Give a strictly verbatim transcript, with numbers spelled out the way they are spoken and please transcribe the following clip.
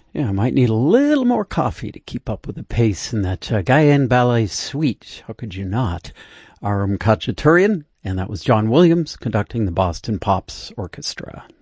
Yeah, I might need a little more coffee to keep up with the pace in that uh, Guyane Ballet Suite. How could you not? Aram Khachaturian, and that was John Williams conducting the Boston Pops Orchestra.